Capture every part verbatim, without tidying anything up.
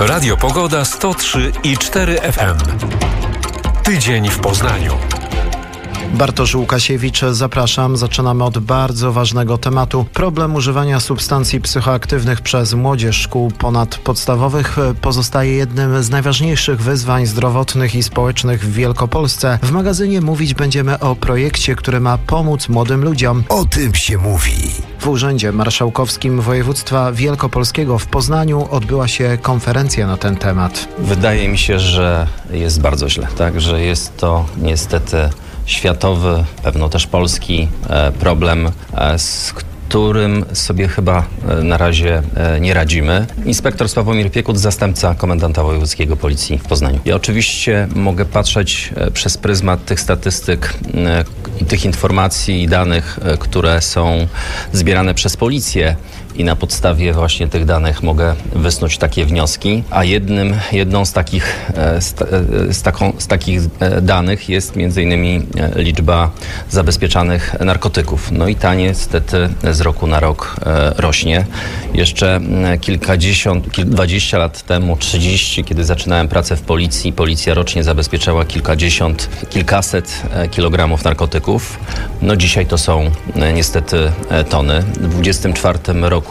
Radio Pogoda sto trzy i cztery F M. Tydzień w Poznaniu. Bartosz Łukasiewicz, zapraszam. Zaczynamy od bardzo ważnego tematu. Problem używania substancji psychoaktywnych przez młodzież szkół ponadpodstawowych pozostaje jednym z najważniejszych wyzwań zdrowotnych i społecznych w Wielkopolsce. W magazynie mówić będziemy o projekcie, który ma pomóc młodym ludziom. O tym się mówi. W Urzędzie Marszałkowskim Województwa Wielkopolskiego w Poznaniu odbyła się konferencja na ten temat. Wydaje mi się, że jest bardzo źle, tak? Że jest to niestety światowy, pewno też polski problem, z którym sobie chyba na razie nie radzimy. Inspektor Sławomir Piekut, zastępca komendanta wojewódzkiego Policji w Poznaniu. Ja oczywiście mogę patrzeć przez pryzmat tych statystyk i tych informacji i danych, które są zbierane przez policję, i na podstawie właśnie tych danych mogę wysnuć takie wnioski, a jednym, jedną z takich, z, z, taką, z takich danych jest między innymi liczba zabezpieczanych narkotyków. No i ta niestety z roku na rok rośnie. Jeszcze kilkadziesiąt, dwadzieścia lat temu, trzydzieści, kiedy zaczynałem pracę w policji, policja rocznie zabezpieczała kilkadziesiąt, kilkaset kilogramów narkotyków. No dzisiaj to są niestety tony. W dwudziestym czwartym roku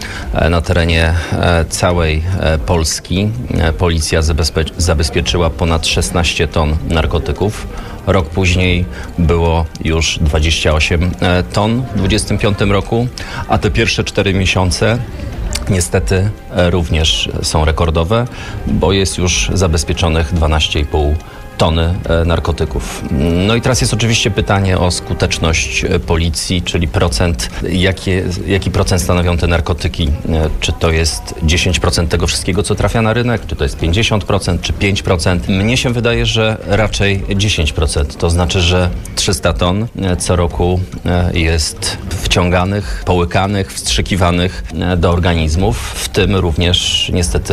na terenie całej Polski policja zabezpie- zabezpieczyła ponad szesnaście ton narkotyków. Rok później było już dwadzieścia osiem ton w dwudziestym piątym roku, a te pierwsze cztery miesiące niestety również są rekordowe, bo jest już zabezpieczonych dwanaście i pół tony narkotyków. No i teraz jest oczywiście pytanie o skuteczność policji, czyli procent, jakie, jaki procent stanowią te narkotyki. Czy to jest dziesięć procent tego wszystkiego, co trafia na rynek, czy to jest pięćdziesiąt procent, czy pięć procent. Mnie się wydaje, że raczej dziesięć procent. To znaczy, że trzysta ton co roku jest wciąganych, połykanych, wstrzykiwanych do organizmów, w tym również niestety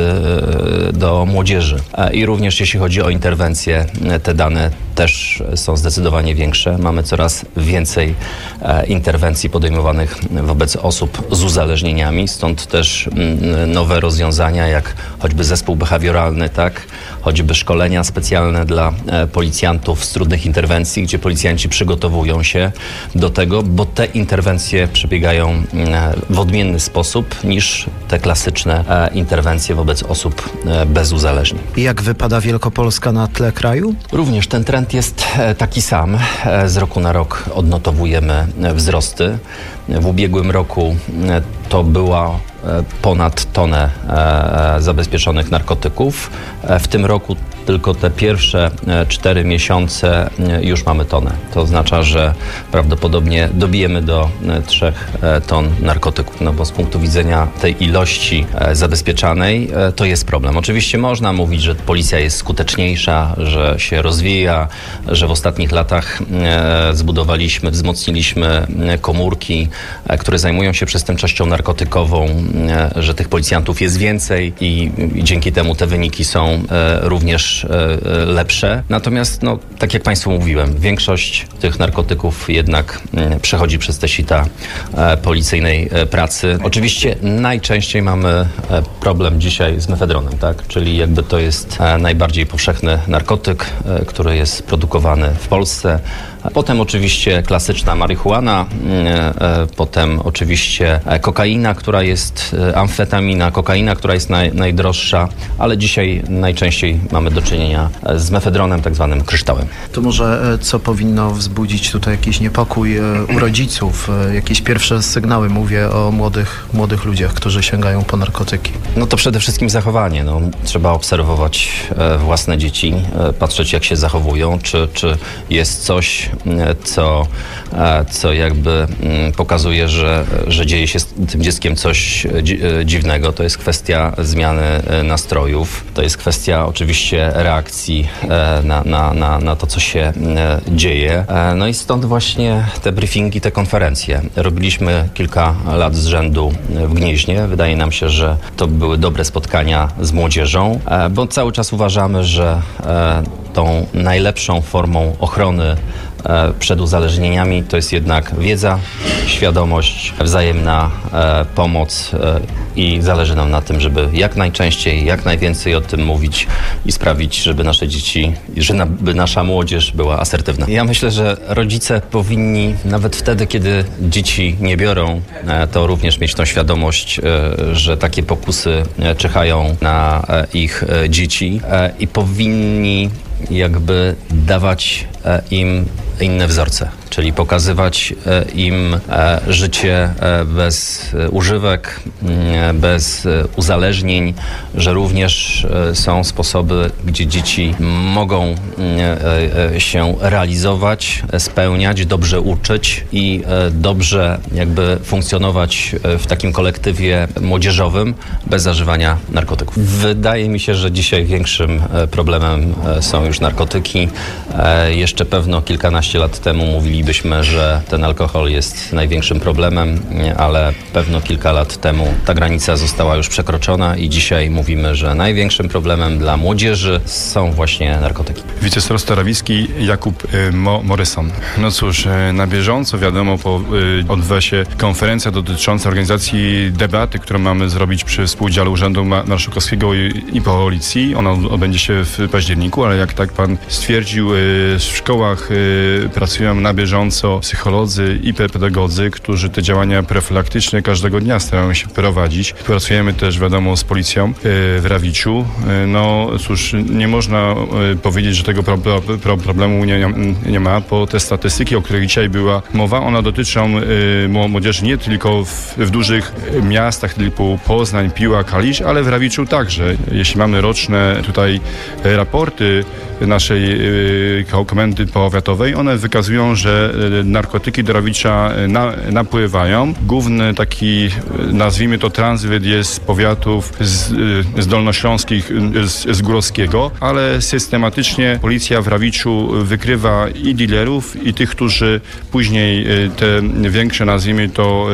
do młodzieży. I również jeśli chodzi o interwencje, te dane też są zdecydowanie większe. Mamy coraz więcej e, interwencji podejmowanych wobec osób z uzależnieniami, stąd też m, nowe rozwiązania, jak choćby zespół behawioralny, tak, choćby szkolenia specjalne dla e, policjantów z trudnych interwencji, gdzie policjanci przygotowują się do tego, bo te interwencje przebiegają e, w odmienny sposób niż te klasyczne e, interwencje wobec osób e, bez uzależnień. Jak wypada Wielkopolska na tle kraju? Również ten trend jest taki sam. Z roku na rok odnotowujemy wzrosty. W ubiegłym roku to była ponad tonę zabezpieczonych narkotyków. W tym roku tylko te pierwsze cztery miesiące już mamy tonę. To oznacza, że prawdopodobnie dobijemy do trzech ton narkotyków, no bo z punktu widzenia tej ilości zabezpieczanej to jest problem. Oczywiście można mówić, że policja jest skuteczniejsza, że się rozwija, że w ostatnich latach zbudowaliśmy, wzmocniliśmy komórki, które zajmują się przestępczością narkotykową, że tych policjantów jest więcej i, i dzięki temu te wyniki są również lepsze. Natomiast, no, tak jak Państwu mówiłem, większość tych narkotyków jednak przechodzi przez te sita policyjnej pracy. Oczywiście najczęściej mamy problem dzisiaj z mefedronem, tak? Czyli jakby to jest najbardziej powszechny narkotyk, który jest produkowany w Polsce. Potem oczywiście klasyczna marihuana, potem oczywiście kokaina, która jest, amfetamina, kokaina, która jest naj, najdroższa, ale dzisiaj najczęściej mamy do czynienia z mefedronem, tak zwanym kryształem. To może co powinno wzbudzić tutaj jakiś niepokój u rodziców? Jakieś pierwsze sygnały, mówię o młodych, młodych ludziach, którzy sięgają po narkotyki. No to przede wszystkim zachowanie. No, trzeba obserwować własne dzieci, patrzeć jak się zachowują, czy, czy jest coś, co, co jakby pokazuje, że, że dzieje się z tym dzieckiem coś dziwnego. To jest kwestia zmiany nastrojów. To jest kwestia oczywiście reakcji na, na, na, na to, co się dzieje. No i stąd właśnie te briefingi, te konferencje. Robiliśmy kilka lat z rzędu w Gnieźnie. Wydaje nam się, że to były dobre spotkania z młodzieżą, bo cały czas uważamy, że tą najlepszą formą ochrony przed uzależnieniami to jest jednak wiedza, świadomość, wzajemna pomoc i zależy nam na tym, żeby jak najczęściej, jak najwięcej o tym mówić i sprawić, żeby nasze dzieci, żeby nasza młodzież była asertywna. Ja myślę, że rodzice powinni nawet wtedy, kiedy dzieci nie biorą, to również mieć tą świadomość, że takie pokusy czyhają na ich dzieci i powinni jakby dawać im inne wzorce, czyli pokazywać im życie bez używek, bez uzależnień, że również są sposoby, gdzie dzieci mogą się realizować, spełniać, dobrze uczyć i dobrze jakby funkcjonować w takim kolektywie młodzieżowym bez zażywania narkotyków. Wydaje mi się, że dzisiaj większym problemem są już narkotyki. Jeszcze pewno kilkanaście lat temu mówilibyśmy, że ten alkohol jest największym problemem, ale pewno kilka lat temu ta granica została już przekroczona i dzisiaj mówimy, że największym problemem dla młodzieży są właśnie narkotyki. Wicestarosta Rawicki Jakub Mo- Moryson. No cóż, na bieżąco wiadomo, po, odbywa się konferencja dotycząca organizacji debaty, którą mamy zrobić przy współudziale Urzędu Marszałkowskiego i, i Policji. Ona odbędzie się w październiku, ale jak tak pan stwierdził, w szkołach pracują na bieżąco psycholodzy i pedagodzy, którzy te działania profilaktyczne każdego dnia starają się prowadzić. Pracujemy też, wiadomo, z policją w Rawiczu. No cóż, nie można powiedzieć, że tego pro, pro, problemu nie, nie ma, bo te statystyki, o których dzisiaj była mowa, one dotyczą młodzieży nie tylko w, w dużych miastach typu Poznań, Piła, Kalisz, ale w Rawiczu także. Jeśli mamy roczne tutaj raporty naszej komendy powiatowej, one wykazują, że narkotyki do Rawicza na, napływają. Główny taki, nazwijmy to, tranzyt jest z powiatów z, z dolnośląskich, z, z Górowskiego, ale systematycznie policja w Rawiczu wykrywa i dealerów, i tych, którzy później te większe, nazwijmy to,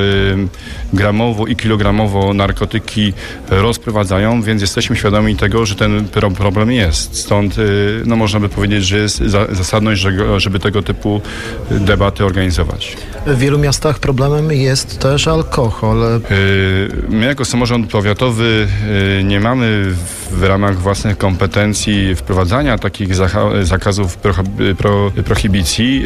gramowo i kilogramowo narkotyki rozprowadzają, więc jesteśmy świadomi tego, że ten problem jest. Stąd no, można by powiedzieć, że jest zasadność, żeby tego typu debaty organizować. W wielu miastach problemem jest też alkohol. My jako samorząd powiatowy nie mamy w ramach własnych kompetencji wprowadzania takich zakazów pro, pro, prohibicji.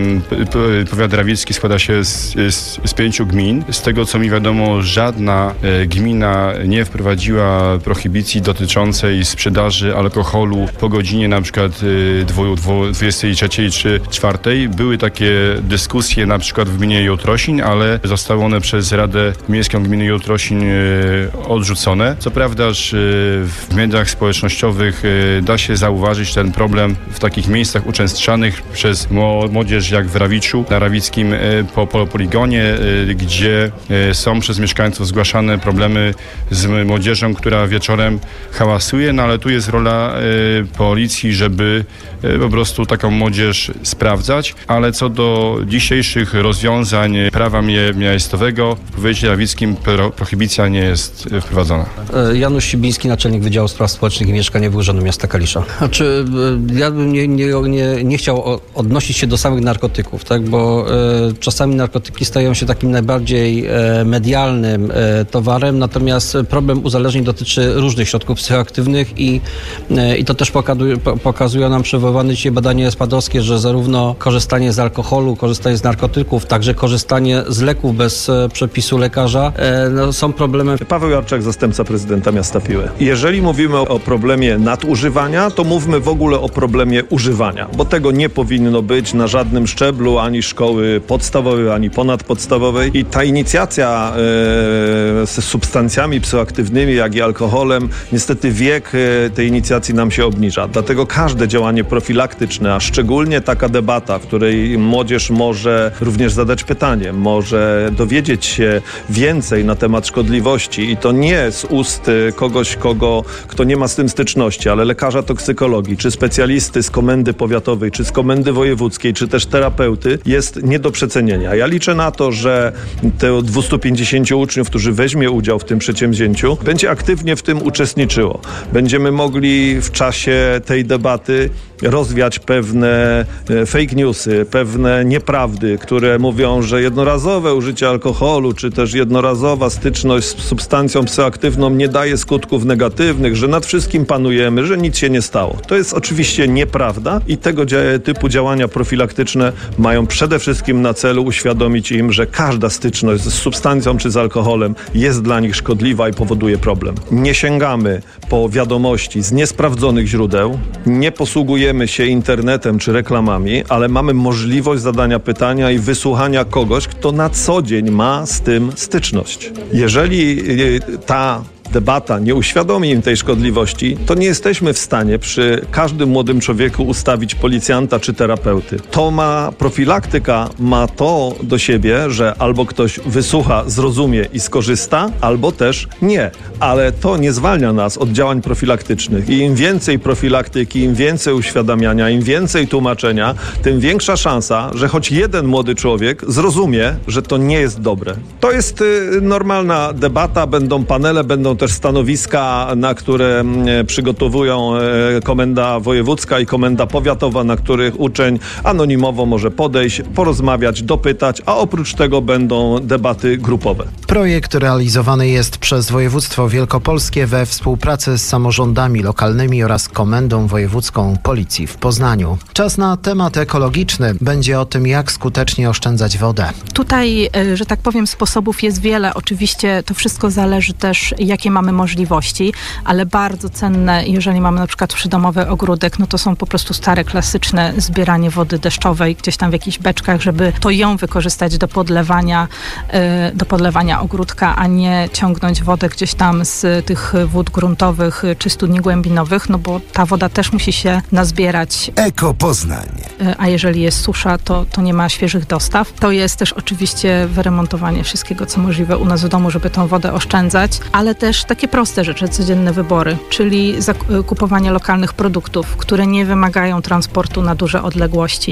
Powiat rawicki składa się z, z, z pięciu gmin. Z tego, co mi wiadomo, żadna gmina nie wprowadziła prohibicji dotyczącej sprzedaży alkoholu po godzinie na przykład dwudziestej trzeciej czy czwartej. Były takie dyskusje na przykład w gminie Jutrosin, ale zostały one przez Radę Miejską Gminy Jutrosin odrzucone. Co prawda, że w mediach społecznościowych da się zauważyć ten problem w takich miejscach uczęszczanych przez młodzież jak w Rawiczu, na rawickim po, po poligonie, gdzie są przez mieszkańców zgłaszane problemy z młodzieżą, która wieczorem hałasuje, no ale tu jest rola policji, żeby po prostu taką młodzież sprawdzać, ale co do dzisiejszych rozwiązań prawa miastowego, w powiecie rawickim pro, prohibicja nie jest wprowadzona. Janusz Sibiński, naczelnik Wydziału Spraw Społecznych i Mieszkaniowych Urzędu Miasta Kalisza. Znaczy, ja bym nie, nie, nie, nie chciał odnosić się do samych narkotyków, tak? Bo e, czasami narkotyki stają się takim najbardziej e, medialnym e, towarem, natomiast problem uzależnień dotyczy różnych środków psychoaktywnych i, e, i to też pokazuje, pokazują nam przywoływane dzisiaj badania spadowskie, że zarówno korzystanie z alkoholu, korzystanie z narkotyków, także korzystanie z leków bez e, przepisu lekarza e, no, są problemem. Paweł Jarczak, zastępca prezydenta miasta Piły. Jeżeli mówimy o problemie nadużywania, to mówmy w ogóle o problemie używania, bo tego nie powinno być na żadnym szczeblu, ani szkoły podstawowej, ani ponadpodstawowej. I ta inicjacja e, z substancjami psychoaktywnymi, jak i alkoholem, niestety wiek e, tej inicjacji nam się obniża. Dlatego każde działanie profilaktyczne, a szczególnie taka debata, w której młodzież może również zadać pytanie, może dowiedzieć się więcej na temat szkodliwości i to nie z ust kogoś, kogo, kto nie ma z tym styczności, ale lekarza toksykologii, czy specjalisty z komendy powiatowej, czy z komendy wojewódzkiej, czy też terapeuty, jest nie do przecenienia. Ja liczę na to, że te dwieście pięćdziesiąt uczniów, którzy weźmie udział w tym przedsięwzięciu, będzie aktywnie w tym uczestniczyło. Będziemy mogli w czasie tej debaty rozwiać pewne fake newsy, pewne nieprawdy, które mówią, że jednorazowe użycie alkoholu, czy też jednorazowa styczność z substancją psychoaktywną nie daje skutków negatywnych, że nad wszystkim panujemy, że nic się nie stało. To jest oczywiście nieprawda i tego typu działania profilaktyczne mają przede wszystkim na celu uświadomić im, że każda styczność z substancją czy z alkoholem jest dla nich szkodliwa i powoduje problem. Nie sięgamy po wiadomości z niesprawdzonych źródeł, nie posługujemy się internetem czy reklamami, ale mamy możliwość zadania pytania i wysłuchania kogoś, kto na co dzień ma z tym styczność. Jeżeli ta debata nie uświadomi im tej szkodliwości, to nie jesteśmy w stanie przy każdym młodym człowieku ustawić policjanta czy terapeuty. To ma, profilaktyka ma to do siebie, że albo ktoś wysłucha, zrozumie i skorzysta, albo też nie. Ale to nie zwalnia nas od działań profilaktycznych. I im więcej profilaktyki, im więcej uświadamiania, im więcej tłumaczenia, tym większa szansa, że choć jeden młody człowiek zrozumie, że to nie jest dobre. To jest y, normalna debata, będą panele, będą też stanowiska, na które przygotowują komenda wojewódzka i komenda powiatowa, na których uczeń anonimowo może podejść, porozmawiać, dopytać, a oprócz tego będą debaty grupowe. Projekt realizowany jest przez województwo wielkopolskie we współpracy z samorządami lokalnymi oraz Komendą Wojewódzką Policji w Poznaniu. Czas na temat ekologiczny. Będzie o tym, jak skutecznie oszczędzać wodę. Tutaj, że tak powiem, sposobów jest wiele. Oczywiście to wszystko zależy też, jakie mamy możliwości, ale bardzo cenne, jeżeli mamy na przykład przydomowy ogródek, no to są po prostu stare, klasyczne zbieranie wody deszczowej gdzieś tam w jakichś beczkach, żeby to ją wykorzystać do podlewania, do podlewania ogródka, a nie ciągnąć wodę gdzieś tam z tych wód gruntowych czy studni głębinowych, no bo ta woda też musi się nazbierać. Eko Poznań. A jeżeli jest susza, to, to nie ma świeżych dostaw. To jest też oczywiście wyremontowanie wszystkiego, co możliwe u nas w domu, żeby tą wodę oszczędzać, ale też takie proste rzeczy, codzienne wybory, czyli kupowanie lokalnych produktów, które nie wymagają transportu na duże odległości.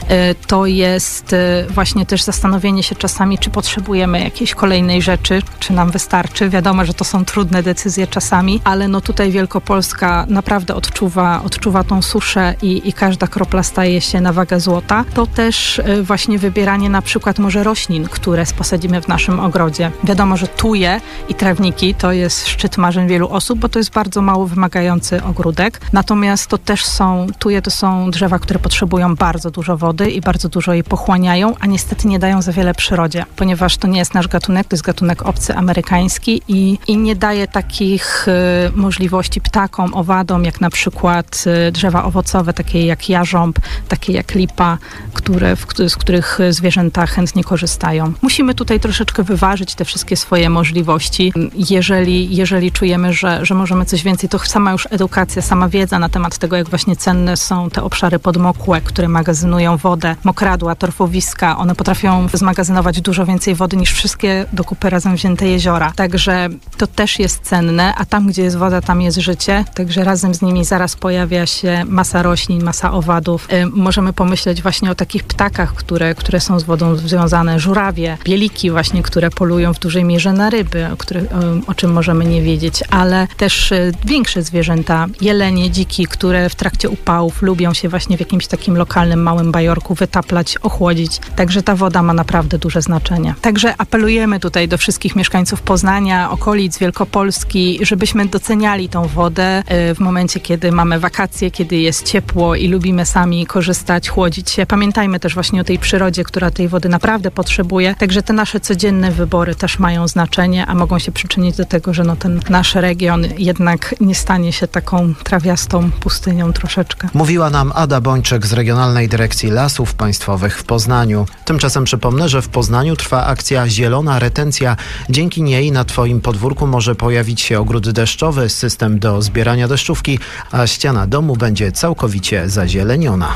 To jest właśnie też zastanowienie się czasami, czy potrzebujemy jakiejś kolejnej rzeczy, czy nam wystarczy. Wiadomo, że to są trudne decyzje czasami, ale no tutaj Wielkopolska naprawdę odczuwa, odczuwa tą suszę i, i każda kropla staje się na wagę złota. To też właśnie wybieranie na przykład może roślin, które posadzimy w naszym ogrodzie. Wiadomo, że tuje i trawniki to jest szczyt marzeń wielu osób, bo to jest bardzo mało wymagający ogródek. Natomiast to też są, tuje to są drzewa, które potrzebują bardzo dużo wody i bardzo dużo jej pochłaniają, a niestety nie dają za wiele przyrodzie, ponieważ to nie jest nasz gatunek, to jest gatunek obcy, amerykański i, i nie daje takich y, możliwości ptakom, owadom, jak na przykład y, drzewa owocowe, takie jak jarząb, takie jak lipa, które, w, z których zwierzęta chętnie korzystają. Musimy tutaj troszeczkę wyważyć te wszystkie swoje możliwości. Jeżeli, jeżeli czujemy, że, że możemy coś więcej, to sama już edukacja, sama wiedza na temat tego, jak właśnie cenne są te obszary podmokłe, które magazynują wodę, mokradła, torfowiska, one potrafią zmagazynować dużo więcej wody niż wszystkie do kupy razem wzięte jeziora. Także to też jest cenne, a tam, gdzie jest woda, tam jest życie. Także razem z nimi zaraz pojawia się masa roślin, masa owadów. Yy, możemy pomyśleć właśnie o takich ptakach, które, które są z wodą związane, żurawie, bieliki właśnie, które polują w dużej mierze na ryby, o, które, o, o czym możemy nie wiedzieć, ale też y, większe zwierzęta, jelenie, dziki, które w trakcie upałów lubią się właśnie w jakimś takim lokalnym, małym bajorku wytaplać, ochłodzić. Także ta woda ma naprawdę duże znaczenie. Także apelujemy tutaj do wszystkich mieszkańców Poznania, okolic Wielkopolski, żebyśmy doceniali tą wodę y, w momencie, kiedy mamy wakacje, kiedy jest ciepło i lubimy sami korzystać, chłodzić się. Pamiętajmy też właśnie o tej przyrodzie, która tej wody naprawdę potrzebuje. Także te nasze codzienne wybory też mają znaczenie, a mogą się przyczynić do tego, że no ten nasz region jednak nie stanie się taką trawiastą pustynią troszeczkę. Mówiła nam Ada Bończyk z Regionalnej Dyrekcji Lasów Państwowych w Poznaniu. Tymczasem przypomnę, że w Poznaniu trwa akcja Zielona Retencja. Dzięki niej na Twoim podwórku może pojawić się ogród deszczowy, system do zbierania deszczówki, a ściana domu będzie całkowicie zazieleniona.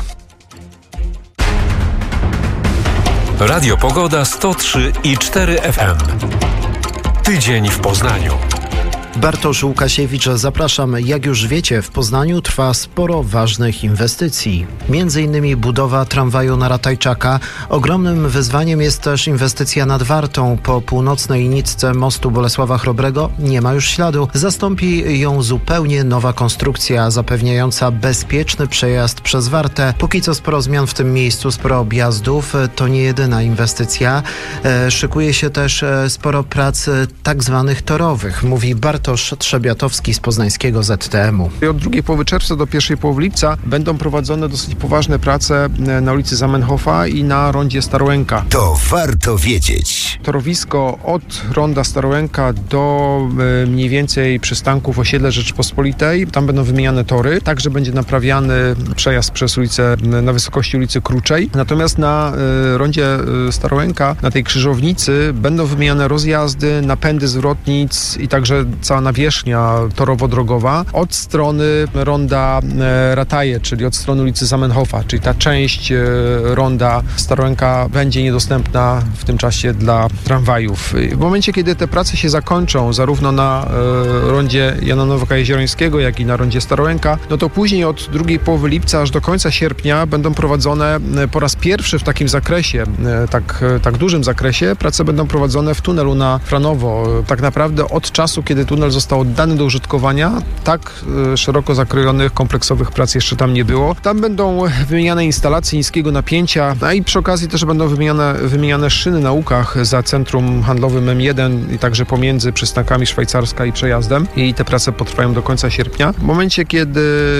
Radio Pogoda sto trzy i cztery F M. Tydzień w Poznaniu. Bartosz Łukasiewicz, zapraszam. Jak już wiecie, w Poznaniu trwa sporo ważnych inwestycji. Między innymi budowa tramwaju na Ratajczaka. Ogromnym wyzwaniem jest też inwestycja nad Wartą. Po północnej nitce mostu Bolesława Chrobrego nie ma już śladu. Zastąpi ją zupełnie nowa konstrukcja zapewniająca bezpieczny przejazd przez Wartę. Póki co sporo zmian w tym miejscu, sporo objazdów. To nie jedyna inwestycja. E, szykuje się też e, sporo prac e, tak zwanych torowych, mówi Bartosz Trzebiatowski z poznańskiego Z T M u. Od drugiej połowy czerwca do pierwszej połowy lipca będą prowadzone dosyć poważne prace na ulicy Zamenhofa i na rondzie Starołęka. To warto wiedzieć. Torowisko od ronda Starołęka do e, mniej więcej przystanków osiedle Rzeczypospolitej. Tam będą wymieniane tory, także będzie naprawiany przejazd przez ulicę na wysokości ulicy Kruczej. Natomiast na e, rondzie e, Starołęka, na tej krzyżownicy będą wymieniane rozjazdy, napędy zwrotnic i także cała nawierzchnia torowo-drogowa od strony ronda e, Rataje, czyli od strony ulicy Zamenhofa, czyli ta część e, ronda Starołęka będzie niedostępna w tym czasie dla tramwajów. W momencie, kiedy te prace się zakończą, zarówno na e, rondzie Jana Nowaka-Jeziorańskiego, jak i na rondzie Starołęka, no to później od drugiej połowy lipca aż do końca sierpnia będą prowadzone e, po raz pierwszy w takim zakresie, e, tak, e, tak dużym zakresie, prace będą prowadzone w tunelu na Franowo. Tak naprawdę od czasu, kiedy tunel został oddany do użytkowania, tak e, szeroko zakrojonych, kompleksowych prac jeszcze tam nie było. Tam będą wymieniane instalacje niskiego napięcia, a i przy okazji też będą wymieniane, wymieniane szyny na łukach za centrum handlowym M jeden i także pomiędzy przystankami Szwajcarska i przejazdem. I te prace potrwają do końca sierpnia. W momencie, kiedy